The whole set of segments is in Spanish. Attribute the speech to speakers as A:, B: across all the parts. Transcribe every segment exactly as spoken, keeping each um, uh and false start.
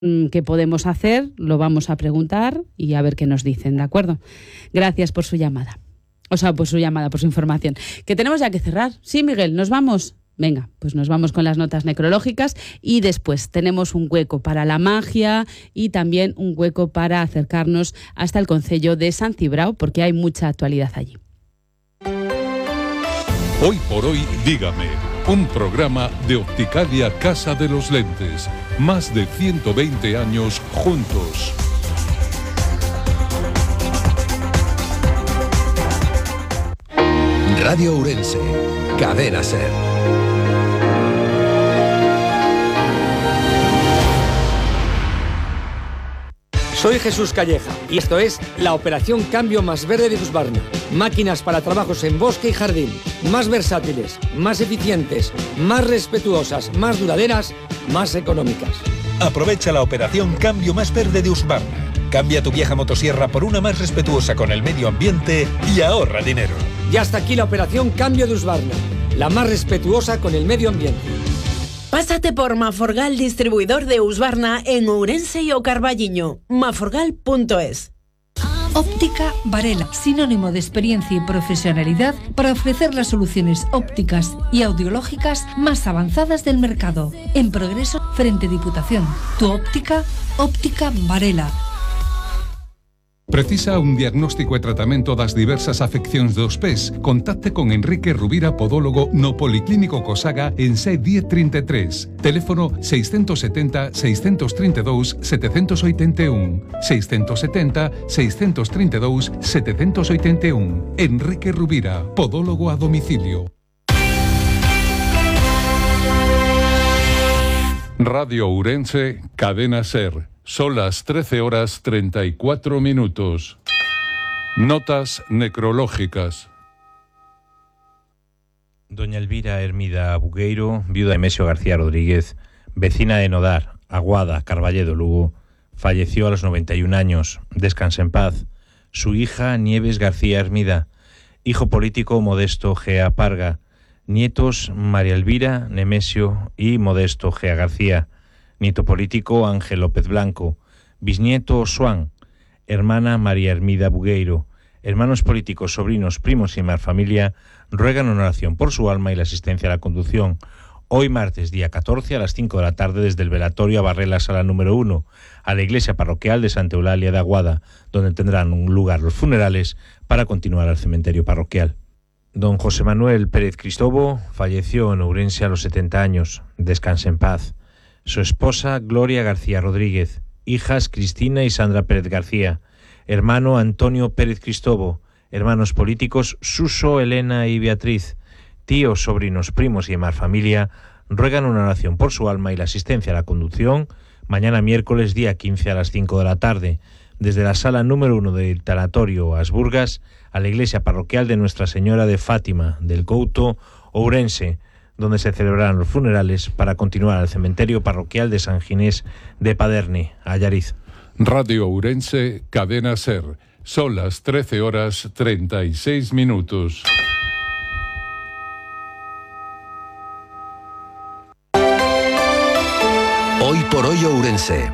A: qué podemos hacer, lo vamos a preguntar y a ver qué nos dicen, ¿de acuerdo? Gracias por su llamada. O sea, por su llamada, por su información. Que tenemos ya que cerrar. Sí, Miguel, ¿nos vamos? Venga, pues nos vamos con las notas necrológicas y después tenemos un hueco para la magia y también un hueco para acercarnos hasta el concello de Sant Cibrao, porque hay mucha actualidad allí.
B: Hoy por hoy, dígame, un programa de Opticalia Casa de los Lentes. Más de ciento veinte años juntos.
C: Radio Ourense, Cadena SER.
D: Soy Jesús Calleja y esto es la operación Cambio Más Verde de Husqvarna. Máquinas para trabajos en bosque y jardín, más versátiles, más eficientes, más respetuosas, más duraderas, más económicas.
E: Aprovecha la operación Cambio Más Verde de Husqvarna. Cambia tu vieja motosierra por una más respetuosa con el medio ambiente y ahorra dinero.
D: Y hasta aquí la operación Cambio de Husqvarna, la más respetuosa con el medio ambiente.
F: Pásate por Maforgal, distribuidor de Husqvarna en Ourense y O Carballiño. maforgal punto es.
G: Óptica Varela, sinónimo de experiencia y profesionalidad para ofrecer las soluciones ópticas y audiológicas más avanzadas del mercado. En progreso, frente Diputación. Tu óptica, Óptica Varela.
B: Precisa un diagnóstico e tratamento das diversas afeccións dos pés? Contacte con Enrique Rubira, podólogo no Policlínico Cosaga en C diez treinta e tres. Teléfono seiscentos setenta, seiscentos treinta e dous, setecentos oitenta e un. seiscentos setenta, seiscentos treinta e dous, setecentos oitenta e un. Enrique Rubira, podólogo a domicilio. Radio Ourense, Cadena SER. Son las trece horas treinta y cuatro minutos. Notas necrológicas.
H: Doña Elvira Hermida Bugueiro, viuda de Nemesio García Rodríguez, vecina de Nodar, Aguada, Carballedo, Lugo, falleció a los noventa y un años. Descanse en paz. Su hija, Nieves García Hermida, hijo político, Modesto Gea Parga, nietos, María Elvira, Nemesio y Modesto Gea García, nieto político, Ángel López Blanco, bisnieto, Suán, hermana María Hermida Bugueiro, hermanos políticos, sobrinos, primos y más familia, ruegan una oración por su alma y la asistencia a la conducción. Hoy martes, día catorce, a las cinco de la tarde, desde el velatorio a Barrela, sala número uno, a la iglesia parroquial de Santa Eulalia de Aguada, donde tendrán un lugar los funerales para continuar al cementerio parroquial. Don José Manuel Pérez Cristobo falleció en Ourense a los setenta años. Descanse en paz. Su esposa, Gloria García Rodríguez, hijas Cristina y Sandra Pérez García, hermano Antonio Pérez Cristobo, hermanos políticos Suso, Elena y Beatriz, tíos, sobrinos, primos y demás familia, ruegan una oración por su alma y la asistencia a la conducción mañana miércoles día quince a las cinco de la tarde, desde la sala número uno del Tanatorio Asburgas a la iglesia parroquial de Nuestra Señora de Fátima del Couto, Ourense, donde se celebrarán los funerales para continuar al cementerio parroquial de San Ginés de Paderne, Allariz.
B: Radio Ourense, Cadena SER. Son las trece horas treinta y seis minutos.
C: Hoy por hoy Ourense.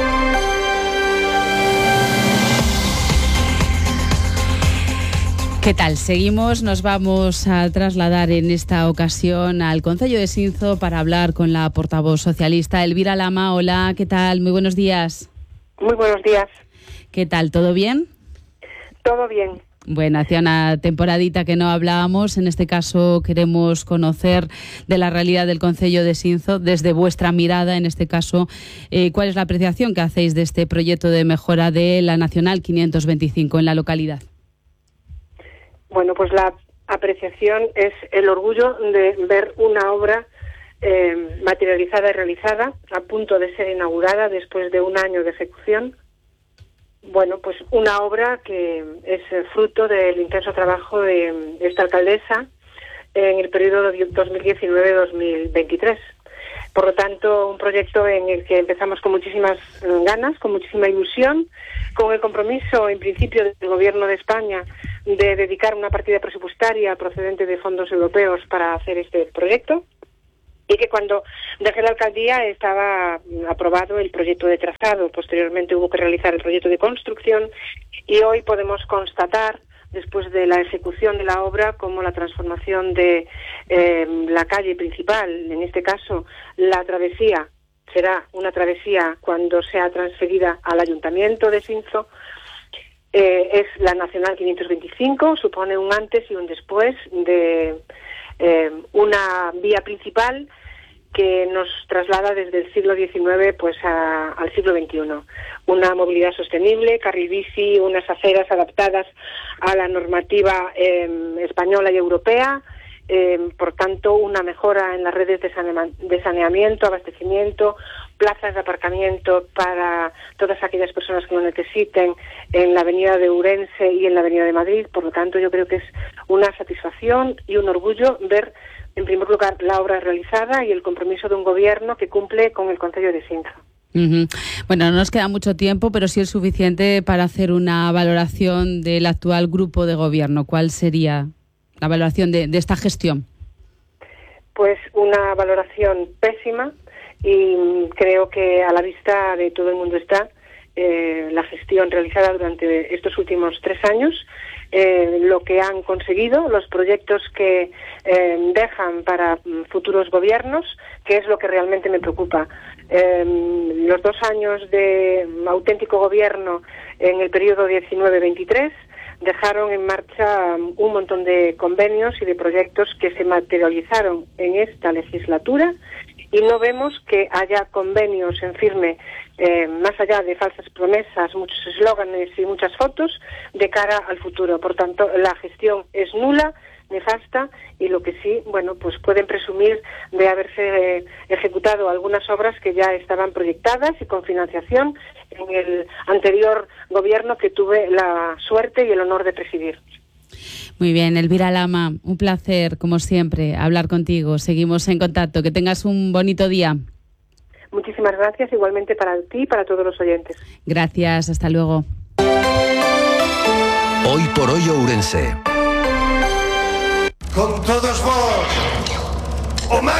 A: ¿Qué tal? Seguimos, nos vamos a trasladar en esta ocasión al concello de Sinzo para hablar con la portavoz socialista Elvira Lama. Hola, ¿qué tal? Muy buenos días.
I: Muy buenos días.
A: ¿Qué tal? ¿Todo bien?
I: Todo bien.
A: Bueno, hacía una temporadita que no hablábamos. En este caso queremos conocer de la realidad del concello de Sinzo, desde vuestra mirada, en este caso, eh, ¿cuál es la apreciación que hacéis de este proyecto de mejora de la Nacional quinientos veinticinco en la localidad?
I: Bueno, pues la apreciación es el orgullo de ver una obra eh, materializada y realizada, a punto de ser inaugurada después de un año de ejecución. Bueno, pues una obra que es fruto del intenso trabajo de esta alcaldesa en el periodo dos mil diecinueve a dos mil veintitrés. Por lo tanto, un proyecto en el que empezamos con muchísimas ganas, con muchísima ilusión, con el compromiso, en principio, del Gobierno de España de dedicar una partida presupuestaria procedente de fondos europeos para hacer este proyecto. y que cuando dejé la alcaldía estaba aprobado el proyecto de trazado. Posteriormente hubo que realizar el proyecto de construcción y hoy podemos constatar, después de la ejecución de la obra, como la transformación de eh, la calle principal, en este caso la travesía, será una travesía cuando sea transferida al Ayuntamiento de Sinzo, eh, es la Nacional quinientos veinticinco, supone un antes y un después de eh, una vía principal que nos traslada desde el siglo diecinueve pues a, al siglo veintiuno. Una movilidad sostenible, carril bici, unas aceras adaptadas a la normativa eh, española y europea, eh, por tanto una mejora en las redes de, sanema, de saneamiento, abastecimiento, plazas de aparcamiento para todas aquellas personas que lo necesiten en la avenida de Ourense y en la avenida de Madrid. Por lo tanto, yo creo que es una satisfacción y un orgullo ver, en primer lugar, la obra realizada y el compromiso de un gobierno que cumple con el Concello de Sinzo.
A: Uh-huh. Bueno, no nos queda mucho tiempo, pero sí es suficiente para hacer una valoración del actual grupo de gobierno. ¿Cuál sería la valoración de, de esta gestión?
I: Pues una valoración pésima y creo que a la vista de todo el mundo está eh, la gestión realizada durante estos últimos tres años. Eh, lo que han conseguido, los proyectos que eh, dejan para futuros gobiernos, que es lo que realmente me preocupa. Eh, los dos años de auténtico gobierno en el periodo diecinueve veintitrés dejaron en marcha un montón de convenios y de proyectos que se materializaron en esta legislatura y no vemos que haya convenios en firme, eh, más allá de falsas promesas, muchos eslóganes y muchas fotos, de cara al futuro. Por tanto, la gestión es nula, nefasta, y lo que sí, bueno, pues pueden presumir de haberse eh, ejecutado algunas obras que ya estaban proyectadas y con financiación en el anterior gobierno que tuve la suerte y el honor de presidir.
A: Muy bien, Elvira Lama, un placer, como siempre, hablar contigo. Seguimos en contacto. Que tengas un bonito día.
I: Muchísimas gracias, igualmente para ti y para todos los oyentes.
A: Gracias, hasta luego.
C: Hoy por hoy Ourense.
J: Con todos vos, Omar.